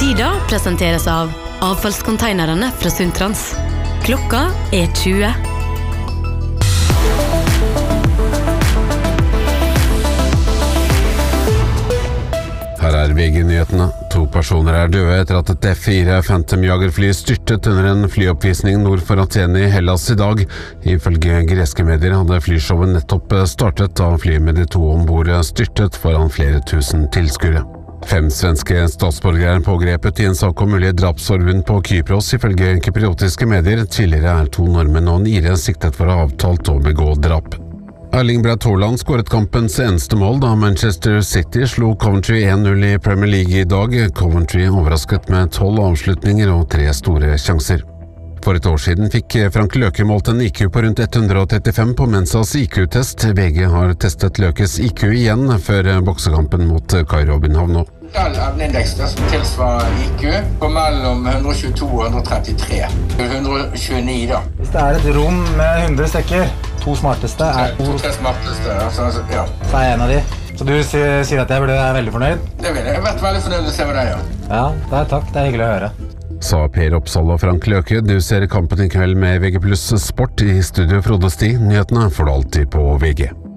Tida presenteres av avfallskonteinerne fra Sundtrans. Klokka 20. Her VG-nyhetene. 2 personer døde etter at et F4 Phantom-jagerfly styrtet under en flyoppvisning nord for Aten i Hellas i dag. Ifølge greske medier hadde flyshowet nettopp startet da flyet med de 2 ombord styrtet foran flere tusen tilskuere. 5 svenske statsborgere pågrepet i en sak om mulige drapsforbund på Kypros ifølge kypriotiske medier. Tidligere 2 nordmenn og en ire siktet for å ha avtalt å begå drap. Erling Braut Haaland skåret kampens eneste mål da Manchester City slo Coventry 1-0 i Premier League i dag. Coventry overrasket med 12 avslutninger og 3 store sjanser. For et år siden fikk Frank Løke målt en IQ på rundt 135 på Mensas IQ-test. VG har testet Løkes IQ igjen før boksekampen mot Kai Robin Havnå. Evneindeks som tilsvarer IQ på mellom 122 og 133. 129 da. Hvis det et rom med 100 stykker, 2 smarteste 2-3 smarteste, ja. Så jeg en av de. Så du sier at jeg burde være veldig fornøyd? Det vil jeg. Jeg har vært veldig fornøyd å se med deg, ja. Ja, takk. Det hyggelig å høre. Sa Per Oppsal og Frank Løke. Du ser kampen i kveld med VG+ Sport. I studio Frode Sti. Nyhetene får du alltid på VG.